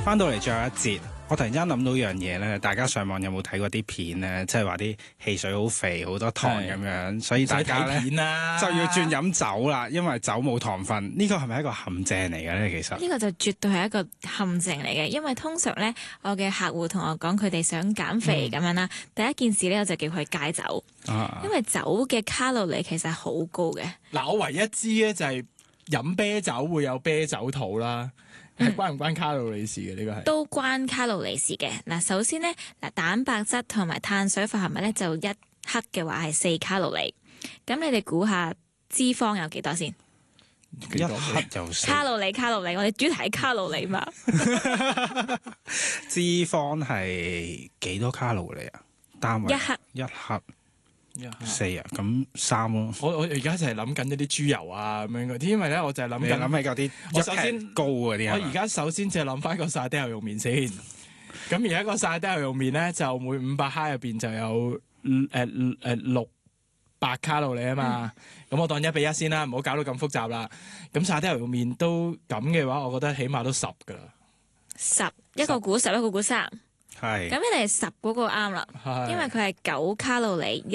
翻到嚟最後一節，我突然間諗到一樣嘢咧，大家上網有冇睇過啲片咧？即係話啲汽水好肥，好多糖咁樣，所以大家咧就要轉飲酒啦，因為酒冇糖分。呢個係咪一個陷阱嚟嘅咧？其實呢個就絕對係一個陷阱嚟嘅，因為通常咧，我嘅客戶同我講佢哋想減肥咁樣啦，第一件事咧我就叫佢戒酒，因為酒嘅卡路里其實係好高嘅。 嗱，我唯一知咧就係飲啤酒會有啤酒肚啦。係關唔關卡路里事嘅？呢個係都關卡路里事嘅。嗱，首先咧，蛋白質同埋碳水化合物咧就一克嘅話係4卡路里。咁你哋估下脂肪有幾多先？ 一克就卡路里，我哋主題係卡路里嘛。 脂肪係幾多卡路里啊？單位一克4啊，咁3咯。 我而家就係諗緊一啲豬油啊咁樣嗰啲，因為咧我就係諗緊起嗰啲， 我首先高嗰啲。 我而家首先就係諗翻個沙爹牛肉麵先。咁而家個沙爹牛肉麵咧就每500克入邊就有600卡路里啊嘛。咁我當1:1先啦，唔好搞到咁複雜啦。咁沙爹牛肉麵都咁嘅話，我覺得起碼都10噶啦。 10一個估10，一個估3。 係。 咁你哋10嗰個啱啦，因為佢係9卡路里